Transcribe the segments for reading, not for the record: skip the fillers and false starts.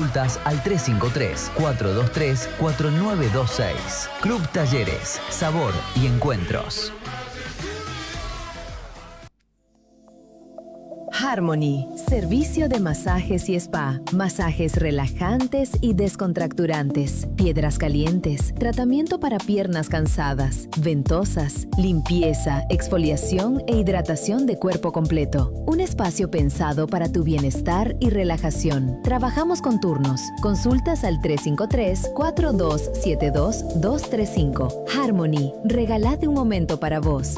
Consultas al 353-423-4926. Club Talleres, sabor y encuentros. Harmony, servicio de masajes y spa, masajes relajantes y descontracturantes, piedras calientes, tratamiento para piernas cansadas, ventosas, limpieza, exfoliación e hidratación de cuerpo completo. Un espacio pensado para tu bienestar y relajación. Trabajamos con turnos. Consultas al 353-4272-235. Harmony, regalate un momento para vos.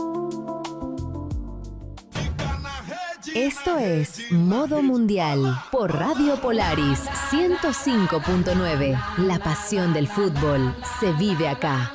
Esto es Modo Mundial por Radio Polaris 105.9. La pasión del fútbol se vive acá.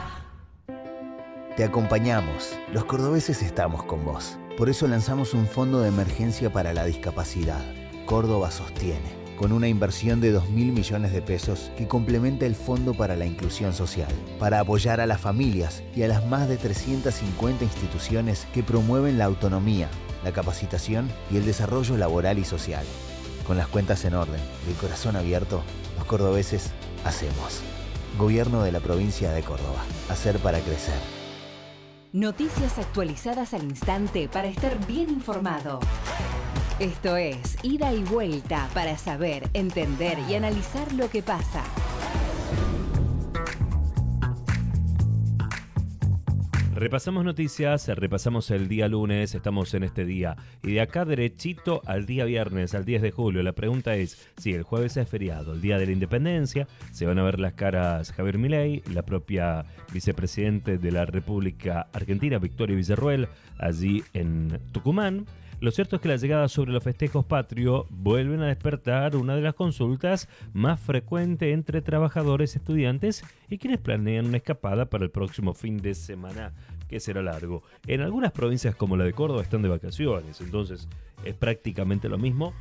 Te acompañamos. Los cordobeses estamos con vos. Por eso lanzamos un fondo de emergencia para la discapacidad. Córdoba sostiene, con una inversión de 2.000 millones de pesos que complementa el Fondo para la Inclusión Social, para apoyar a las familias y a las más de 350 instituciones que promueven la autonomía, la capacitación y el desarrollo laboral y social. Con las cuentas en orden y el corazón abierto, los cordobeses hacemos. Gobierno de la provincia de Córdoba. Hacer para crecer. Noticias actualizadas al instante para estar bien informado. Esto es Ida y Vuelta para saber, entender y analizar lo que pasa. Repasamos noticias, repasamos el día lunes, estamos en este día. Y de acá derechito al día viernes, al 10 de julio. La pregunta es, si el jueves es feriado, el día de la independencia, se van a ver las caras Javier Milei, la propia vicepresidente de la República Argentina, Victoria Villarruel, allí en Tucumán. Lo cierto es que la llegada sobre los festejos patrio vuelven a despertar una de las consultas más frecuentes entre trabajadores, estudiantes y quienes planean una escapada para el próximo fin de semana, que será largo. En algunas provincias como la de Córdoba están de vacaciones, entonces es prácticamente lo mismo,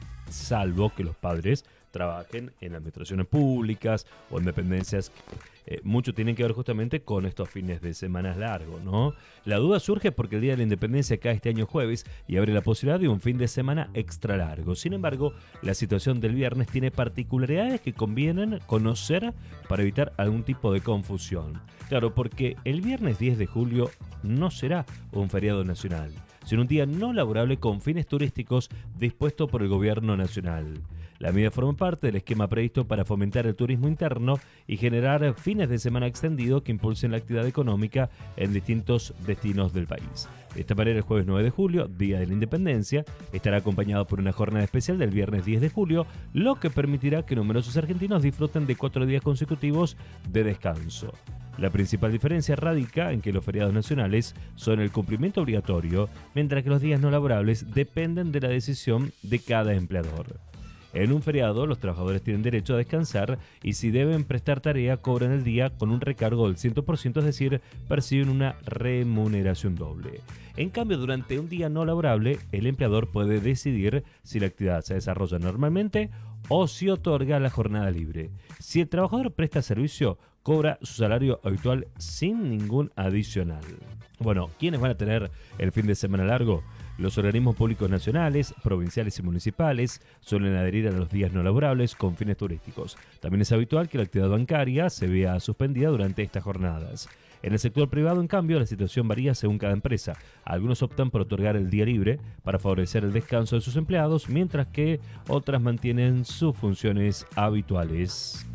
salvo que los padres trabajen en administraciones públicas o en dependencias. Mucho tienen que ver justamente con estos fines de semana largos, ¿no? La duda surge porque el Día de la Independencia cae este año jueves y abre la posibilidad de un fin de semana extra largo. Sin embargo, la situación del viernes tiene particularidades que convienen conocer para evitar algún tipo de confusión. Claro, porque el viernes 10 de julio no será un feriado nacional, sino un día no laborable con fines turísticos dispuesto por el gobierno nacional. La medida forma parte del esquema previsto para fomentar el turismo interno y generar fines de semana extendidos que impulsen la actividad económica en distintos destinos del país. De esta manera, el jueves 9 de julio, Día de la Independencia, estará acompañado por una jornada especial del viernes 10 de julio, lo que permitirá que numerosos argentinos disfruten de 4 días consecutivos de descanso. La principal diferencia radica en que los feriados nacionales son el cumplimiento obligatorio, mientras que los días no laborables dependen de la decisión de cada empleador. En un feriado, los trabajadores tienen derecho a descansar y si deben prestar tarea, cobran el día con un recargo del 100%, es decir, perciben una remuneración doble. En cambio, durante un día no laborable, el empleador puede decidir si la actividad se desarrolla normalmente o si otorga la jornada libre. Si el trabajador presta servicio, cobra su salario habitual sin ningún adicional. Bueno, ¿quiénes van a tener el fin de semana largo? Los organismos públicos nacionales, provinciales y municipales suelen adherir a los días no laborables con fines turísticos. También es habitual que la actividad bancaria se vea suspendida durante estas jornadas. En el sector privado, en cambio, la situación varía según cada empresa. Algunos optan por otorgar el día libre para favorecer el descanso de sus empleados, mientras que otras mantienen sus funciones habituales.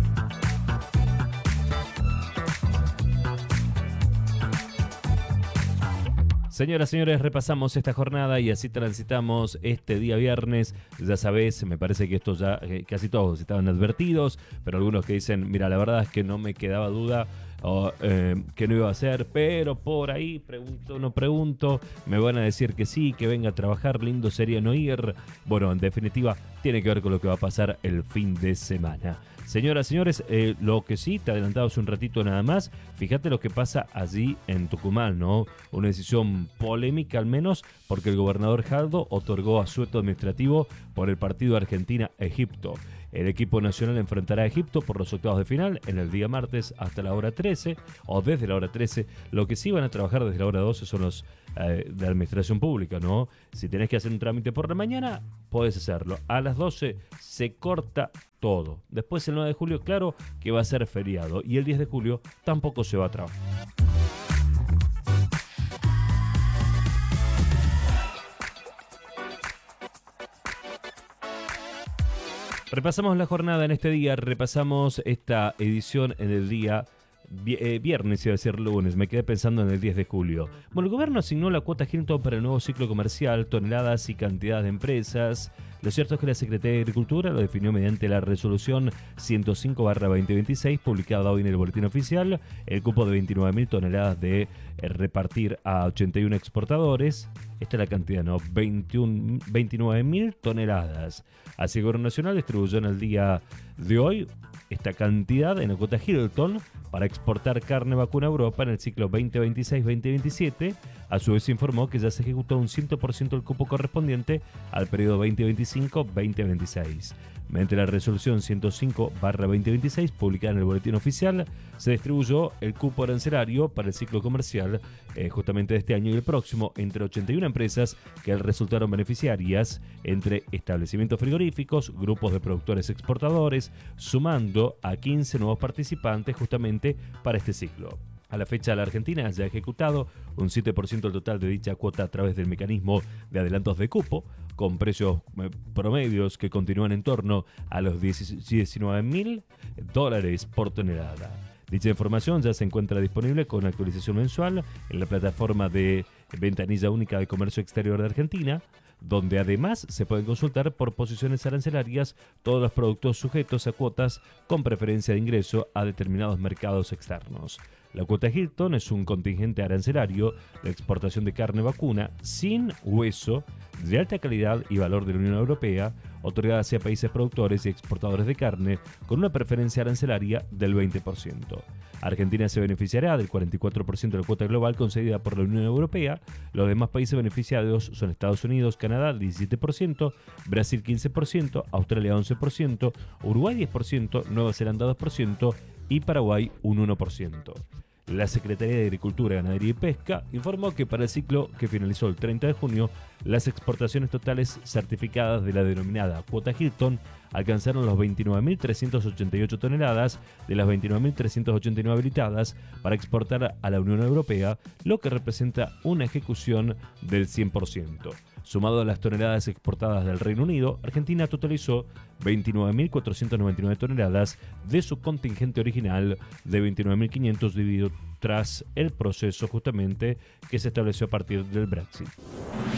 Señoras, señores, repasamos esta jornada y así transitamos este día viernes. Ya sabés, me parece que esto ya casi todos estaban advertidos, pero algunos que dicen, mira, la verdad es que no me quedaba duda que no iba a hacer, pero por ahí pregunto, no pregunto, me van a decir que sí, que venga a trabajar, lindo sería no ir. Bueno, en definitiva, tiene que ver con lo que va a pasar el fin de semana. Señoras, señores, lo que sí, te adelantaba hace un ratito nada más, fíjate lo que pasa allí en Tucumán, ¿no? Una decisión polémica al menos, porque el gobernador Jaldo otorgó asueto administrativo por por el partido Argentina-Egipto. El equipo nacional enfrentará a Egipto por los octavos de final en el día martes hasta la hora 13 o desde la hora 13. Lo que sí van a trabajar desde la hora 12 son los de administración pública, ¿no? Si tenés que hacer un trámite por la mañana, podés hacerlo. A las 12 se corta todo. Después el 9 de julio, claro que va a ser feriado. Y el 10 de julio tampoco se va a trabajar. Repasamos la jornada en este día, repasamos esta edición en el día viernes, iba a decir lunes, me quedé pensando en el 10 de julio. Bueno, el gobierno asignó la cuota Hilton para el nuevo ciclo comercial, toneladas y cantidad de empresas. Lo cierto es que la Secretaría de Agricultura lo definió mediante la resolución 105/2026, publicada hoy en el Boletín Oficial, el cupo de 29.000 toneladas de repartir a 81 exportadores. Esta es la cantidad, ¿no? 29.000 toneladas. Así el Gobierno Nacional distribuyó en el día de hoy esta cantidad en la cuota Hilton para exportar carne vacuna a Europa en el ciclo 2026-2027. A su vez informó que ya se ejecutó un 100% del cupo correspondiente al periodo 2025-2026. Mediante la resolución 105/2026, publicada en el Boletín Oficial, se distribuyó el cupo arancelario para el ciclo comercial justamente de este año y el próximo entre 81 empresas que resultaron beneficiarias, entre establecimientos frigoríficos, grupos de productores exportadores, sumando a 15 nuevos participantes justamente para este ciclo. A la fecha, la Argentina ya ha ejecutado un 7% del total de dicha cuota a través del mecanismo de adelantos de cupo, con precios promedios que continúan en torno a los $19.000 por tonelada. Dicha información ya se encuentra disponible con actualización mensual en la plataforma de Ventanilla Única de Comercio Exterior de Argentina, donde además se pueden consultar por posiciones arancelarias todos los productos sujetos a cuotas con preferencia de ingreso a determinados mercados externos. La cuota Hilton es un contingente arancelario de exportación de carne vacuna sin hueso, de alta calidad y valor de la Unión Europea, otorgada hacia países productores y exportadores de carne con una preferencia arancelaria del 20%. Argentina se beneficiará del 44% de la cuota global concedida por la Unión Europea. Los demás países beneficiados son Estados Unidos, Canadá 17%, Brasil 15%, Australia 11%, Uruguay 10%, Nueva Zelanda 2% y Paraguay un 1%. La Secretaría de Agricultura, Ganadería y Pesca informó que para el ciclo que finalizó el 30 de junio, las exportaciones totales certificadas de la denominada cuota Hilton alcanzaron los 29.388 toneladas de las 29.389 habilitadas para exportar a la Unión Europea, lo que representa una ejecución del 100%. Sumado a las toneladas exportadas del Reino Unido, Argentina totalizó 29.499 toneladas de su contingente original de 29.500 dividido tras el proceso justamente que se estableció a partir del Brexit.